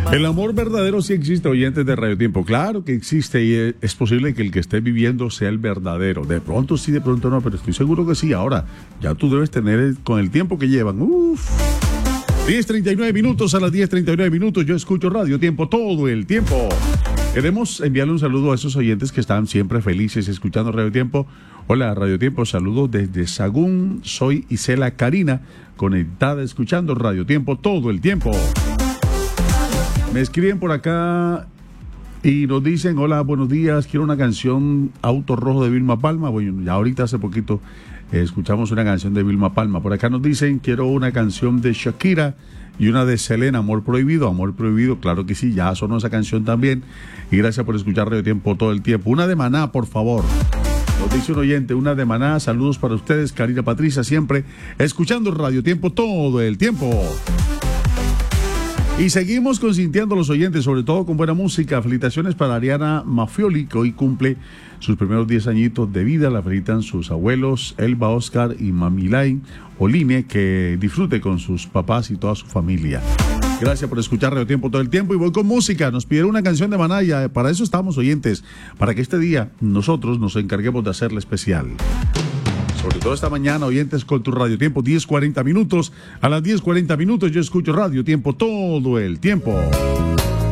El amor verdadero sí existe, oyentes de Radio Tiempo. Claro que existe y es posible que el que esté viviendo sea el verdadero. De pronto sí, de pronto no, pero estoy seguro que sí. Ahora, ya tú debes tener con el tiempo que llevan. 10:39 minutos, a las 10:39 minutos yo escucho Radio Tiempo todo el tiempo. Queremos enviarle un saludo a esos oyentes que están siempre felices escuchando Radio Tiempo. Hola, Radio Tiempo, saludos desde Sagún. Soy Isela Karina, conectada escuchando Radio Tiempo todo el tiempo. Me escriben por acá y nos dicen: hola, buenos días, quiero una canción Auto Rojo de Vilma Palma. Bueno, ya ahorita hace poquito escuchamos una canción de Vilma Palma. Por acá nos dicen: quiero una canción de Shakira y una de Selena, Amor Prohibido. Amor Prohibido, claro que sí, ya sonó esa canción también. Y gracias por escuchar Radio Tiempo todo el tiempo. Una de Maná, por favor. Nos dice un oyente, una de Maná. Saludos para ustedes, Karina Patricia, siempre escuchando Radio Tiempo todo el tiempo. Y seguimos consintiendo a los oyentes, sobre todo con buena música. Felicitaciones para Ariana Mafioli, que hoy cumple sus primeros 10 añitos de vida. La felicitan sus abuelos, Elba, Oscar y Mamilain Oline, que disfrute con sus papás y toda su familia. Gracias por escuchar Radio Tiempo todo el tiempo. Y voy con música. Nos pidieron una canción de Manaya. Para eso estamos, oyentes, para que este día nosotros nos encarguemos de hacerla especial. Sobre todo esta mañana, oyentes, con tu Radio Tiempo, 10:40 minutos. A las 10:40 minutos yo escucho Radio Tiempo todo el tiempo.